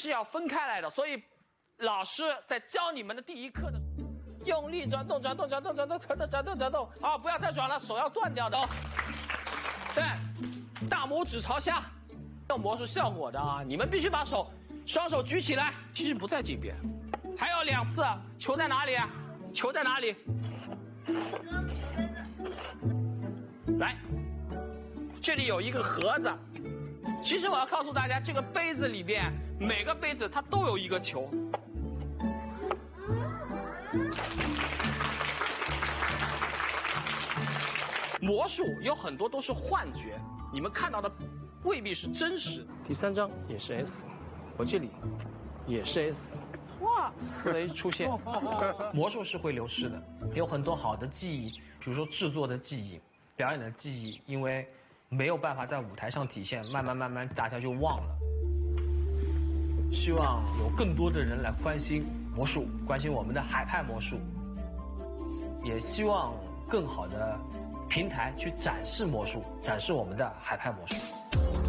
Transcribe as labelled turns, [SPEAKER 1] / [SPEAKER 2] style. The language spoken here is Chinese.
[SPEAKER 1] 是要分开来的，所以老师在教你们的第一课的，用力转动啊！不要再转了，手要断掉的哦。对，大拇指朝下，有魔术效果的啊！你们必须把双手举起来，其实不在这边，还有2次，球在哪里？球在哪里？来，这里有一个盒子。其实我要告诉大家，这个杯子里边每个杯子它都有一个球。魔术有很多都是幻觉，你们看到的未必是真实的。第3张也是 S， 我这里也是 S， 哇，4A 出现。魔术是会流失的，有很多好的记忆，比如说制作的记忆、表演的记忆，因为没有办法在舞台上体现，慢慢大家就忘了。希望有更多的人来关心魔术，关心我们的海派魔术，也希望更好的平台去展示魔术，展示我们的海派魔术。